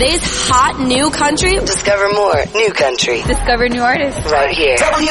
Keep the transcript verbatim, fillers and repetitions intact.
today's hot new country. Discover more new country. Discover new artists. Right here.